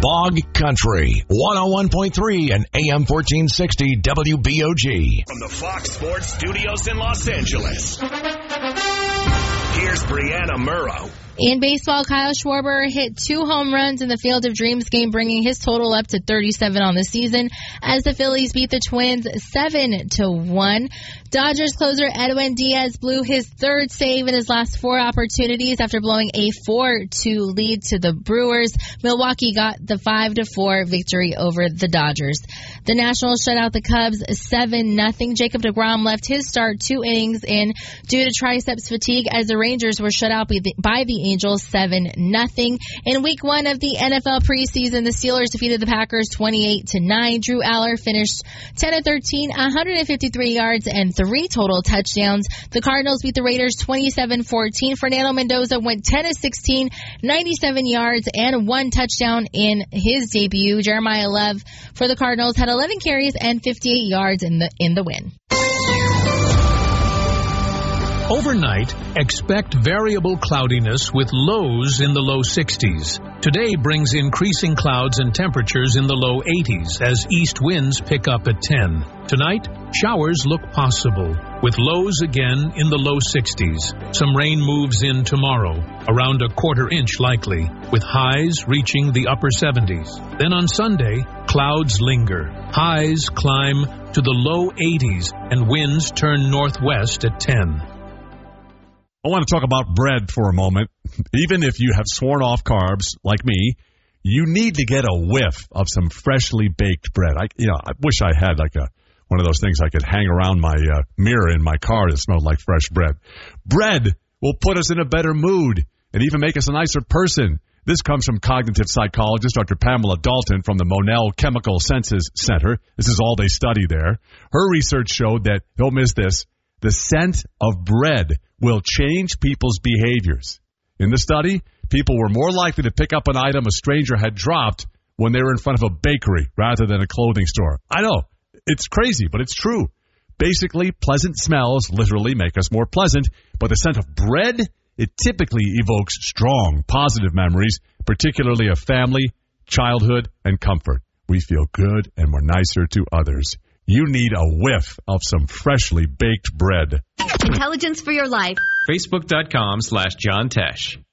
Bog Country, 101.3 and AM 1460 WBOG. From the Fox Sports Studios in Los Angeles, here's Brianna Murrow. In baseball, Kyle Schwarber hit 2 home runs in the Field of Dreams game, bringing his total up to 37 on the season as the Phillies beat the Twins 7-1. Dodgers closer Edwin Diaz blew his 3rd save in his last 4 opportunities after blowing a 4-2 lead to the Brewers. Milwaukee got the 5-4 victory over the Dodgers. The Nationals shut out the Cubs 7-0. Jacob deGrom left his start 2 innings in due to triceps fatigue as the Rangers were shut out by the Angels 7-0. In week 1 of the NFL preseason, the Steelers defeated the Packers 28-9. Drew Aller finished 10-13, 153 yards and 3 total touchdowns. The Cardinals beat the Raiders 27-14. Fernando Mendoza went 10-16, 97 yards and 1 touchdown in his debut. Jeremiah Love for the Cardinals had 11 carries and 58 yards in the win. Overnight, expect variable cloudiness with lows in the low 60s. Today brings increasing clouds and temperatures in the low 80s as east winds pick up at 10. Tonight, showers look possible, with lows again in the low 60s. Some rain moves in tomorrow, around a 1/4 inch likely, with highs reaching the upper 70s. Then on Sunday, clouds linger. Highs climb to the low 80s and winds turn northwest at 10. I want to talk about bread for a moment. Even if you have sworn off carbs, like me, you need to get a whiff of some freshly baked bread. I wish I had one of those things I could hang around my mirror in my car that smelled like fresh bread. Bread will put us in a better mood and even make us a nicer person. This comes from cognitive psychologist Dr. Pamela Dalton from the Monell Chemical Senses Center. This is all they study there. Her research showed that, don't miss this, the scent of bread will change people's behaviors. In the study, people were more likely to pick up an item a stranger had dropped when they were in front of a bakery rather than a clothing store. I know, it's crazy, but it's true. Basically, pleasant smells literally make us more pleasant, but the scent of bread, it typically evokes strong, positive memories, particularly of family, childhood, and comfort. We feel good and we're nicer to others. You need a whiff of some freshly baked bread. Intelligence for your life. Facebook.com/John Tesh.